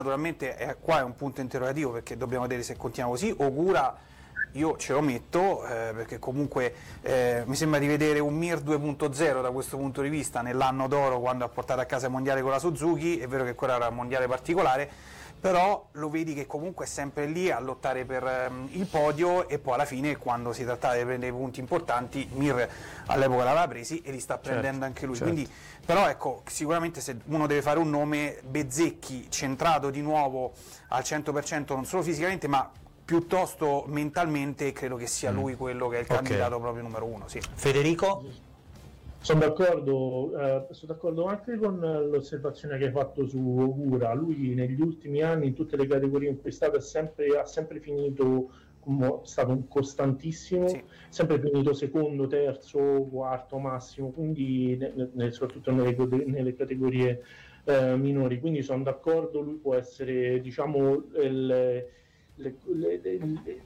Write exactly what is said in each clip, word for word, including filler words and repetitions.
Naturalmente è, qua è un punto interrogativo, perché dobbiamo vedere se continua così. Ogura io ce lo metto, eh, perché comunque eh, mi sembra di vedere un Mir due punto zero da questo punto di vista, nell'anno d'oro quando ha portato a casa il mondiale con la Suzuki. È vero che quello era un mondiale particolare, però lo vedi che comunque è sempre lì a lottare per um, il podio, e poi alla fine, quando si trattava di prendere punti importanti, Mir all'epoca l'aveva presi e li sta prendendo certo, anche lui. Certo. Quindi, però ecco, sicuramente se uno deve fare un nome, Bezzecchi, centrato di nuovo al cento per cento, non solo fisicamente ma piuttosto mentalmente, credo che sia lui quello che è il okay. candidato proprio numero uno. Sì. Federico? Sono d'accordo, eh, sono d'accordo anche con l'osservazione che hai fatto su Ogura. Lui negli ultimi anni in tutte le categorie in cui è stato è sempre, ha sempre finito come stato un costantissimo, sì. sempre finito secondo, terzo, quarto massimo, quindi ne, ne, soprattutto nelle, nelle categorie eh, minori. Quindi sono d'accordo, lui può essere, diciamo, il, le, le, le, le,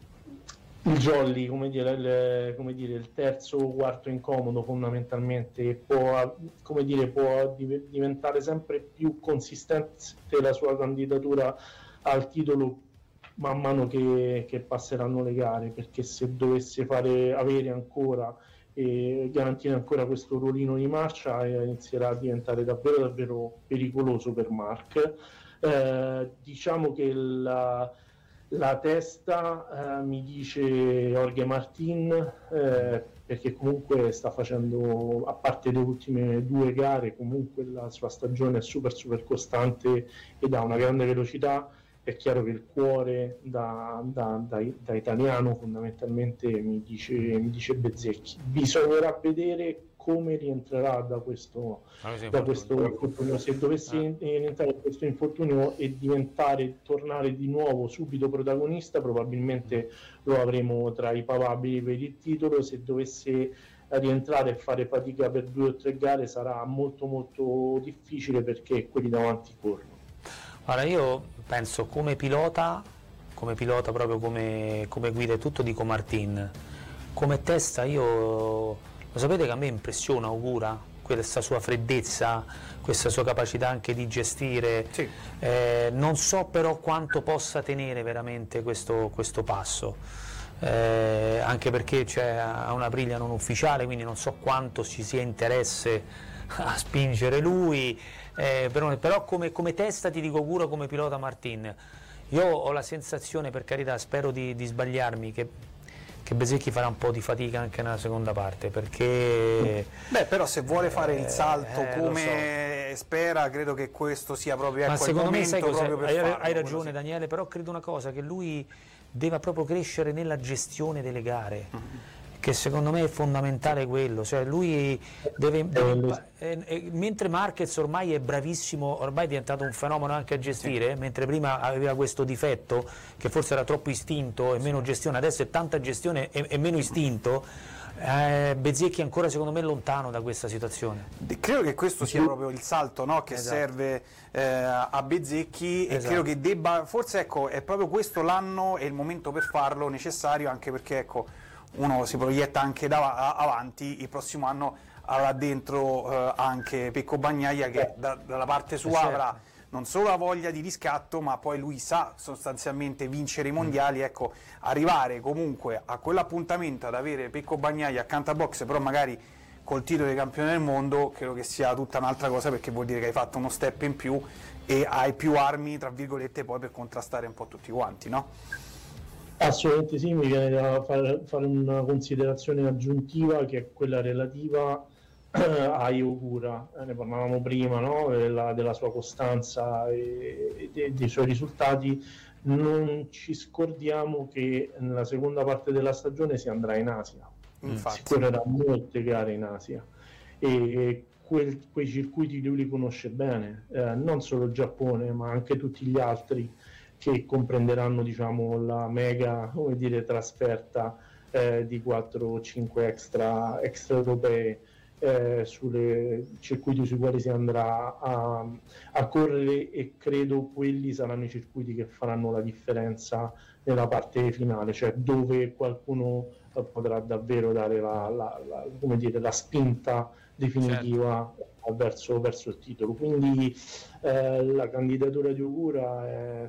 il jolly, come dire, il, come dire, il terzo o quarto incomodo fondamentalmente. Può, come dire, può diventare sempre più consistente la sua candidatura al titolo man mano che, che passeranno le gare, perché se dovesse fare avere ancora e garantire ancora questo ruolino di marcia, eh, inizierà a diventare davvero davvero pericoloso per Marc. Eh, diciamo che la La testa eh, mi dice Jorge Martin, eh, perché comunque sta facendo, a parte le ultime due gare, comunque la sua stagione è super super costante ed ha una grande velocità. È chiaro che il cuore da, da, da, da italiano fondamentalmente mi dice, mi dice Bezzecchi. Bisognerà vedere come rientrerà da questo, da questo infortunio. Se dovesse eh. rientrare da questo infortunio e diventare, tornare di nuovo subito protagonista, probabilmente lo avremo tra i papabili per il titolo. Se dovesse rientrare e fare fatica per due o tre gare sarà molto molto difficile, perché quelli davanti corrono. Allora, io penso come pilota, come pilota proprio come, come guida e tutto, dico Martin. Come testa io, lo sapete che a me impressiona Ogura, questa sua freddezza, questa sua capacità anche di gestire, sì. eh, non so però quanto possa tenere veramente questo, questo passo, eh, anche perché c'è una briglia non ufficiale, quindi non so quanto ci sia interesse a spingere lui, eh, però, però come, come testa ti dico Ogura, come pilota Martin. Io ho la sensazione, per carità, spero di, di sbagliarmi, che, che Bezzecchi farà un po' di fatica anche nella seconda parte, perché beh, però se vuole fare il salto eh, come so. spera, credo che questo sia proprio, ma ecco, secondo il me sai cosa, proprio per hai, farlo, hai ragione sì. Daniele, però credo una cosa, che lui deve proprio crescere nella gestione delle gare. Mm-hmm. Che secondo me è fondamentale quello, cioè lui deve, deve eh, eh, mentre Marquez ormai è bravissimo, ormai è diventato un fenomeno anche a gestire, sì. mentre prima aveva questo difetto che forse era troppo istinto e meno gestione, adesso è tanta gestione e, e meno istinto. eh, Bezzecchi è ancora secondo me lontano da questa situazione. Credo che questo sia proprio il salto, no, che esatto. serve eh, a Bezzecchi, esatto. e credo che debba, forse ecco, è proprio questo l'anno e il momento per farlo necessario, anche perché ecco, uno si proietta anche da, avanti, il prossimo anno avrà dentro eh, anche Pecco Bagnaia, che da, dalla parte sua certo. avrà non solo la voglia di riscatto, ma poi lui sa sostanzialmente vincere i mondiali. Mm. Ecco, arrivare comunque a quell'appuntamento, ad avere Pecco Bagnaia accanto a box, però magari col titolo di campione del mondo, credo che sia tutta un'altra cosa, perché vuol dire che hai fatto uno step in più e hai più armi, tra virgolette, poi per contrastare un po' tutti quanti, no? Assolutamente sì, mi viene da fare, fare una considerazione aggiuntiva, che è quella relativa a Ogura. Eh, ne parlavamo prima, no? della, della sua costanza e, e dei, dei suoi risultati. Non ci scordiamo che nella seconda parte della stagione si andrà in Asia. Infatti. Si correrà molte gare in Asia e quel, quei circuiti lui li conosce bene, eh, non solo il Giappone ma anche tutti gli altri, che comprenderanno, diciamo, la mega, come dire, trasferta eh, di quattro o cinque extra, extra europee eh, sui circuiti sui quali si andrà a, a correre, e credo quelli saranno i circuiti che faranno la differenza nella parte finale, cioè dove qualcuno eh, potrà davvero dare la, la, la, come dire, la spinta definitiva, certo. verso, verso il titolo. Quindi eh, la candidatura di Ogura è